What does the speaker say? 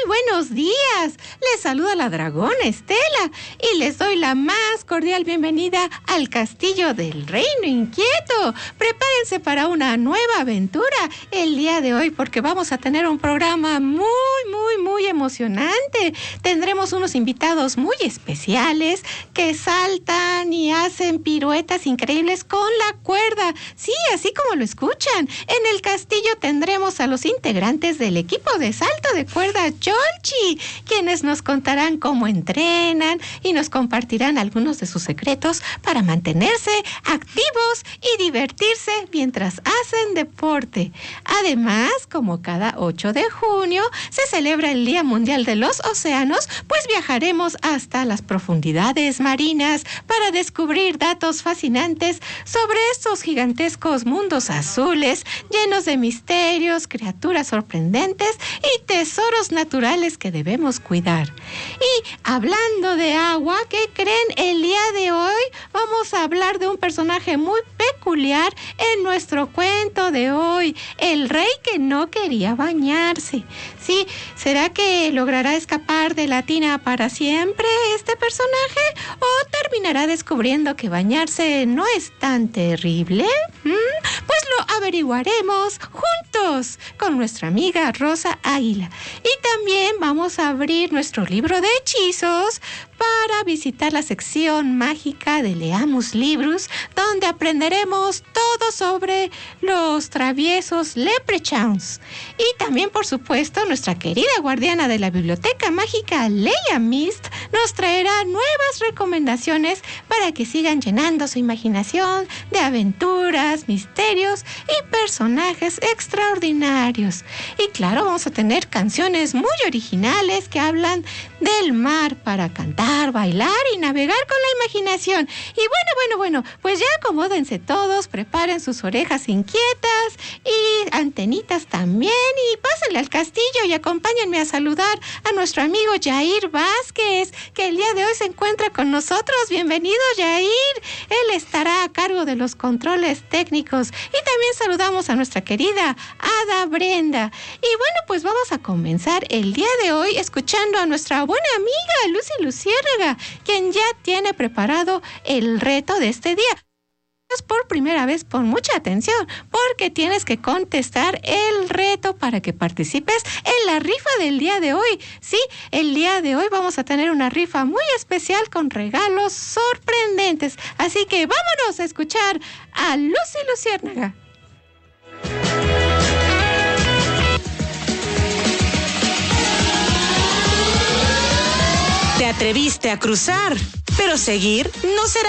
buenos días. Les saluda la dragona Estela y les doy la más cordial bienvenida al Castillo del Reino Inquieto. Prepárense para una nueva aventura el día de hoy porque vamos a tener un programa muy emocionante. Tendremos unos invitados muy especiales que saltan y hacen piruetas increíbles con la cuerda. Sí, así como lo escuchan. En el castillo tendremos a los integrantes del equipo de salto de cuerda Cholchi, quienes nos contarán cómo entrenan y nos compartirán algunos de sus secretos para mantenerse activos y divertirse mientras hacen deporte. Además, como cada 8 de junio se celebra el Día Mundial de los Océanos, pues viajaremos hasta las profundidades marinas para descubrir datos fascinantes sobre estos gigantescos mundos azules llenos de misterios, criaturas sorprendentes y tesoros naturales que debemos cuidar. Y hablando de agua, ¿qué creen? El día de hoy vamos a hablar de un personaje muy peculiar en nuestro cuento de hoy, el rey que no quería bañarse. Sí, ¿será que logrará escapar de la tina para siempre este personaje? ¿O terminará descubriendo que bañarse no es tan terrible? Pues lo averiguaremos juntos con nuestra amiga Rosa Águila. Y también vamos a abrir nuestro libro de hechizos para visitar la sección mágica de Leamus Librus, donde aprenderemos todo sobre los traviesos Leprechauns. Y también, por supuesto, nuestra querida guardiana de la biblioteca mágica, Leia Mist, nos traerá nuevas recomendaciones para que sigan llenando su imaginación de aventuras, misterios y personajes extraordinarios. Y claro, vamos a tener canciones muy originales que hablan del mar para cantar, bailar y navegar con la imaginación. Y bueno, pues ya acomódense todos, preparen sus orejas inquietas y antenitas también y pásenle al castillo y acompáñenme a saludar a nuestro amigo Jair Vázquez, que el día de hoy se encuentra con nosotros. Bienvenido, Jair. Él estará a cargo de los controles técnicos. Y también saludamos a nuestra querida Ada Brenda. Y bueno, pues vamos a comenzar el día de hoy escuchando a nuestra buena amiga Lucy Luciérnaga, quien ya tiene preparado el reto de este día. Por primera vez, pon mucha atención, porque tienes que contestar el reto para que participes en la rifa del día de hoy. Sí, el día de hoy vamos a tener una rifa muy especial con regalos sorprendentes. Así que vámonos a escuchar a Lucy Luciérnaga. Te atreviste a cruzar, pero seguir no será